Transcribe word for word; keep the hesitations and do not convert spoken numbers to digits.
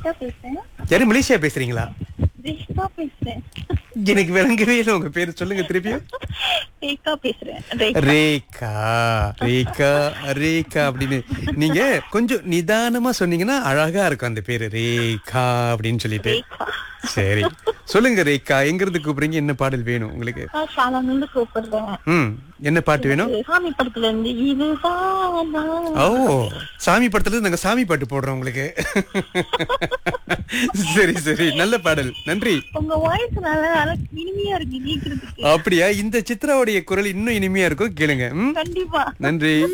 ரேகா பேசுறேன். யாரு மலேசியா பேசுறீங்களா? ரேகா பேசுறேன். எனக்கு விளங்கவே இல்லை உங்க பேரு, சொல்லுங்க திருப்பியும். ரேகா பேசுறேன். ரேகா. ரேகா ரேகா ரேகா அப்படின்னு நீங்க கொஞ்சம் நிதானமா சொன்னீங்கன்னா அழகா இருக்கும் அந்த பேரு, ரேகா அப்படின்னு சொல்லிட்டு. ரேகா. சரி, சொல்லுங்க ரேகா, எங்க இருந்து கூப்பிடுறீங்க? என்ன பாடல் வேணும் உங்களுக்கு? நான் சாலான்ல இருந்து கூப்பிடுறேன். ம், என்ன பாட்டு வேணும்? சாமி படத்துல இருந்து இதுதான் நான். ஓ, சாமி படத்துல இருந்து நாங்க சாமி பாட்டு போடுறோம் உங்களுக்கு. சரி சரி, நல்ல பாடல், நன்றி. உங்க வாய்ஸ் நல்லா நல்லா இனிமையா இருக்கு கேக்குறதுக்கு. அப்படியா? இந்த சித்ராவுடைய குரல் இன்னும் இனிமையா இருக்கும், கேளுங்க. ம், கண்டிப்பா. நன்றி.